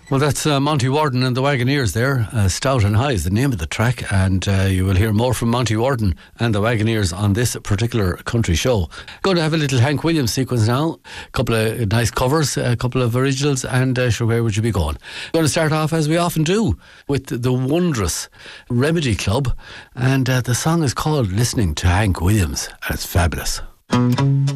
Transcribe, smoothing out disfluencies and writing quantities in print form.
Well, that's Monty Warden and the Wagoneers there. Stout and High is the name of the track, and you will hear more from Monty Warden and the Wagoneers on this particular country show. Going to have a little Hank Williams sequence now. A couple of nice covers, a couple of originals, and sure, where would you be going? Going to start off, as we often do, with the wondrous Remedy Club, and the song is called Listening to Hank Williams, and it's fabulous.